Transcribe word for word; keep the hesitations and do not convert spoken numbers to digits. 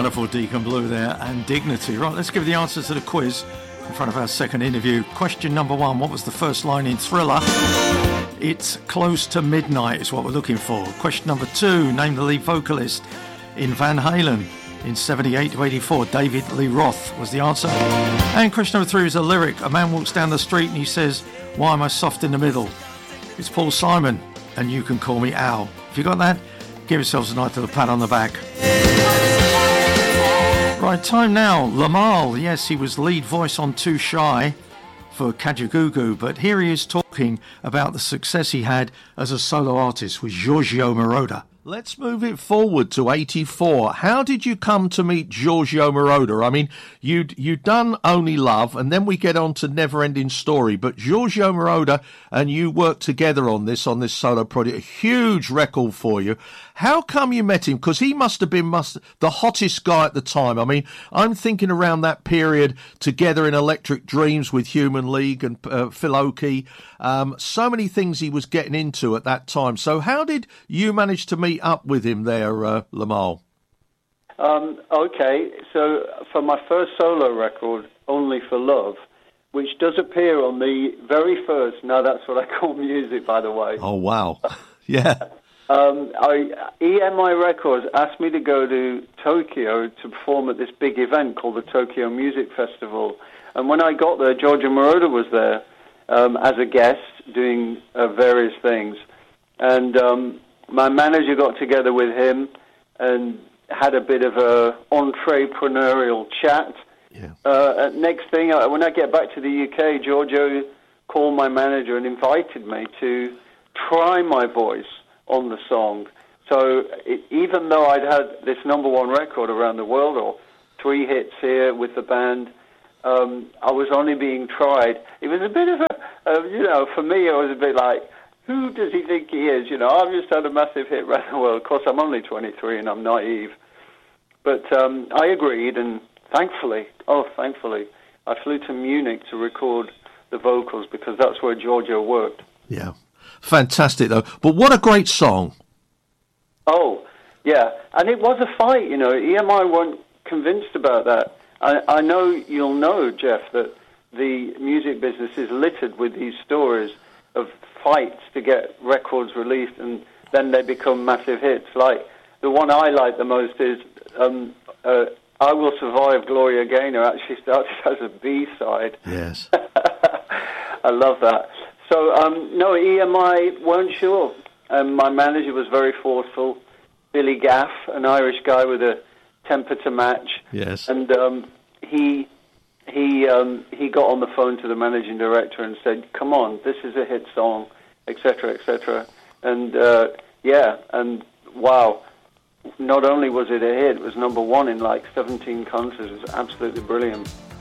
Wonderful Deacon Blue there, and Dignity. Right, let's give the answers to the quiz in front of our second interview. Question number one, what was the first line in Thriller? It's close to midnight is what we're looking for. Question number two, name the lead vocalist in Van Halen in seventy-eight to eighty-four. David Lee Roth was the answer. And question number three is a lyric. A man walks down the street and he says, why am I soft in the middle? It's Paul Simon, and You Can Call Me Al. If you got that, give yourselves a nice little pat on the back. Right, time now. Lamal, yes, he was lead voice on Too Shy for Kajagoogoo, but here he is talking about the success he had as a solo artist with Giorgio Moroder. Let's move it forward to eighty-four. How did you come to meet Giorgio Moroder? I mean, you'd, you'd done Only Love, and then we get on to Never Ending Story, but Giorgio Moroder and you worked together on this, on this solo project, a huge record for you. How come you met him? Because he must have been must, the hottest guy at the time. I mean, I'm thinking around that period, together in Electric Dreams with Human League and uh, Phil Oakey, um, so many things he was getting into at that time. So how did you manage to meet up with him there, uh, Lamal? Um, okay, so for my first solo record, Only for Love, which does appear on the very first, now that's what I call music, by the way. Oh, wow. Yeah. Um, I, E M I Records asked me to go to Tokyo to perform at this big event called the Tokyo Music Festival. And when I got there, Giorgio Moroder was there um, as a guest doing uh, various things. And um, my manager got together with him and had a bit of a entrepreneurial chat. Yeah. Uh, next thing, uh, when I get back to the U K, Giorgio called my manager and invited me to try my voice on the song. So it, even though I'd had this number one record around the world, or three hits here with the band, um, I was only being tried. It was a bit of a, uh, you know, for me it was a bit like, who does he think he is? You know, I've just had a massive hit around the world. Of course, I'm only twenty-three and I'm naive. But um, I agreed, and thankfully, oh, thankfully, I flew to Munich to record the vocals because that's where Giorgio worked. Yeah. Fantastic, though. But what a great song. Oh, yeah. And it was a fight, you know. E M I weren't convinced about that. I, I know you'll know, Jeff, that the music business is littered with these stories of fights to get records released, and then they become massive hits. Like, the one I like the most is um, uh, I Will Survive, Gloria Gaynor actually started as a B-side. Yes. I love that. So, um, no, E M I weren't sure. Um, my manager was very forceful. Billy Gaff, an Irish guy with a temper to match. Yes. And um, he he um, he got on the phone to the managing director and said, come on, this is a hit song, et cetera, et cetera. And, uh, yeah, and wow, not only was it a hit, it was number one in like seventeen countries. It was absolutely brilliant.